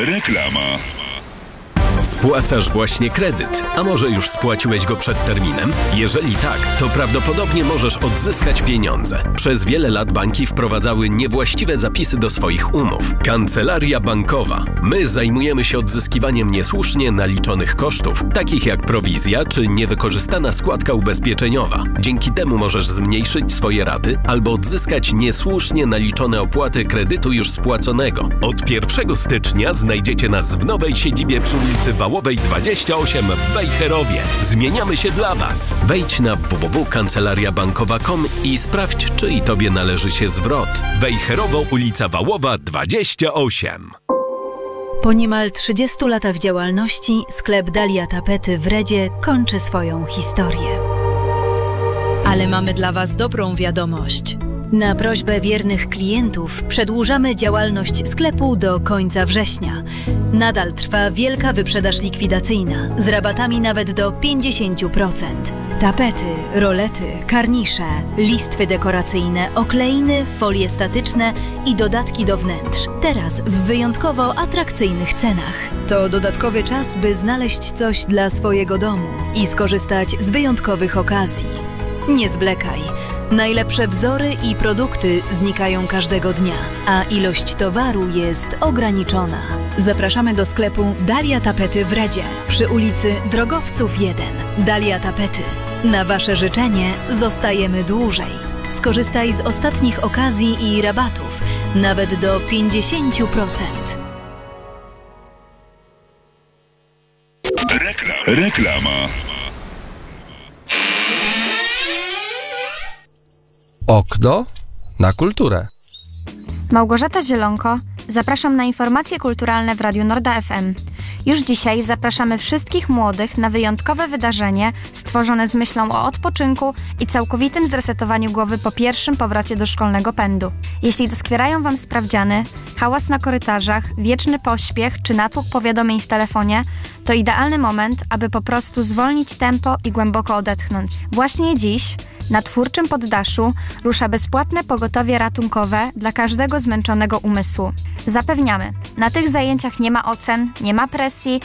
Reklama. Spłacasz właśnie kredyt, a może już spłaciłeś go przed terminem? Jeżeli tak, to prawdopodobnie możesz odzyskać pieniądze. Przez wiele lat banki wprowadzały niewłaściwe zapisy do swoich umów. Kancelaria bankowa. My zajmujemy się odzyskiwaniem niesłusznie naliczonych kosztów, takich jak prowizja czy niewykorzystana składka ubezpieczeniowa. Dzięki temu możesz zmniejszyć swoje raty albo odzyskać niesłusznie naliczone opłaty kredytu już spłaconego. Od 1 stycznia znajdziecie nas w nowej siedzibie przy ulicy Wałowej 28 w Wejherowie. Zmieniamy się dla Was. Wejdź na www.kancelariabankowa.com i sprawdź, czy i Tobie należy się zwrot. Wejherowo, ulica Wałowa 28. Po niemal 30 latach działalności sklep Dalia Tapety w Redzie kończy swoją historię. Ale mamy dla Was dobrą wiadomość. Na prośbę wiernych klientów przedłużamy działalność sklepu do końca września. Nadal trwa wielka wyprzedaż likwidacyjna z rabatami nawet do 50%. Tapety, rolety, karnisze, listwy dekoracyjne, okleiny, folie statyczne i dodatki do wnętrz. Teraz w wyjątkowo atrakcyjnych cenach. To dodatkowy czas, by znaleźć coś dla swojego domu i skorzystać z wyjątkowych okazji. Nie zwlekaj. Najlepsze wzory i produkty znikają każdego dnia, a ilość towaru jest ograniczona. Zapraszamy do sklepu Dalia Tapety w Redzie przy ulicy Drogowców 1. Dalia Tapety. Na Wasze życzenie zostajemy dłużej. Skorzystaj z ostatnich okazji i rabatów, nawet do 50%. Reklama. Okno na kulturę. Małgorzata Zielonko, zapraszam na informacje kulturalne w Radiu Norda FM. Już dzisiaj zapraszamy wszystkich młodych na wyjątkowe wydarzenie stworzone z myślą o odpoczynku i całkowitym zresetowaniu głowy po pierwszym powrocie do szkolnego pędu. Jeśli doskwierają Wam sprawdziany, hałas na korytarzach, wieczny pośpiech czy natłok powiadomień w telefonie, to idealny moment, aby po prostu zwolnić tempo i głęboko odetchnąć. Właśnie dziś na Twórczym Poddaszu rusza bezpłatne pogotowie ratunkowe dla każdego zmęczonego umysłu. Zapewniamy, na tych zajęciach nie ma ocen, nie ma presji,